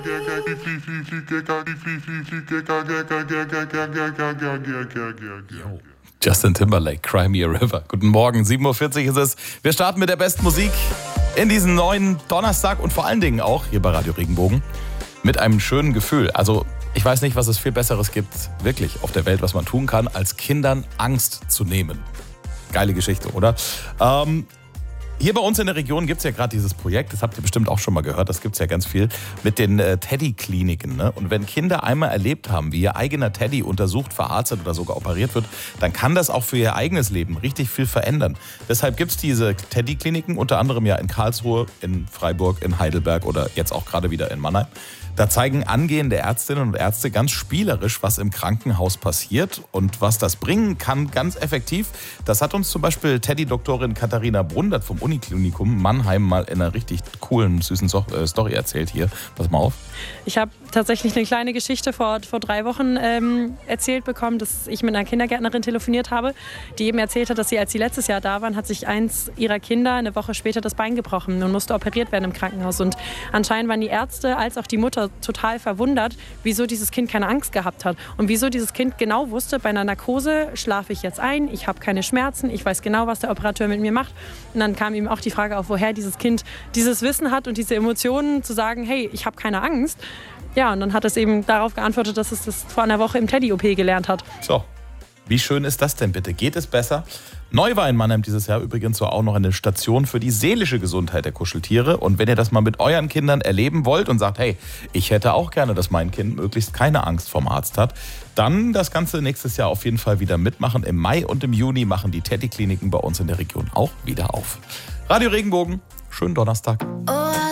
Justin Timberlake, Cry Me a River. Guten Morgen, 7.40 Uhr ist es. Wir starten mit der besten Musik in diesen neuen Donnerstag und vor allen Dingen auch hier bei Radio Regenbogen mit einem schönen Gefühl. Also ich weiß nicht, was es viel Besseres gibt, wirklich auf der Welt, was man tun kann, als Kindern Angst zu nehmen. Geile Geschichte, oder? Hier bei uns in der Region gibt es ja gerade dieses Projekt, das habt ihr bestimmt auch schon mal gehört, das gibt es ja ganz viel, mit den Teddy-Kliniken. Ne? Und wenn Kinder einmal erlebt haben, wie ihr eigener Teddy untersucht, verarztet oder sogar operiert wird, dann kann das auch für ihr eigenes Leben richtig viel verändern. Deshalb gibt es diese Teddy-Kliniken, unter anderem ja in Karlsruhe, in Freiburg, in Heidelberg oder jetzt auch gerade wieder in Mannheim. Da zeigen angehende Ärztinnen und Ärzte ganz spielerisch, was im Krankenhaus passiert und was das bringen kann, ganz effektiv. Das hat uns zum Beispiel Teddy-Doktorin Katharina Brundert vom Uniklinikum Mannheim mal in einer richtig coolen, süßen Story erzählt hier. Pass mal auf. Ich habe tatsächlich eine kleine Geschichte vor 3 Wochen erzählt bekommen, dass ich mit einer Kindergärtnerin telefoniert habe, die eben erzählt hat, dass sie, als sie letztes Jahr da waren, hat sich eins ihrer Kinder eine Woche später das Bein gebrochen und musste operiert werden im Krankenhaus. Und anscheinend waren die Ärzte als auch die Mutter total verwundert, wieso dieses Kind keine Angst gehabt hat und wieso dieses Kind genau wusste, bei einer Narkose schlafe ich jetzt ein, ich habe keine Schmerzen, ich weiß genau, was der Operateur mit mir macht. Und dann kam ihm auch die Frage auf, woher dieses Kind dieses Wissen hat und diese Emotionen zu sagen, hey, ich habe keine Angst. Ja, und dann hat es eben darauf geantwortet, dass es das vor einer Woche im Teddy-OP gelernt hat. So, wie schön ist das denn bitte? Geht es besser? Neu war in Mannheim dieses Jahr übrigens so auch noch eine Station für die seelische Gesundheit der Kuscheltiere. Und wenn ihr das mal mit euren Kindern erleben wollt und sagt, hey, ich hätte auch gerne, dass mein Kind möglichst keine Angst vorm Arzt hat, dann das Ganze nächstes Jahr auf jeden Fall wieder mitmachen. Im Mai und im Juni machen die Teddy-Kliniken bei uns in der Region auch wieder auf. Radio Regenbogen, schönen Donnerstag.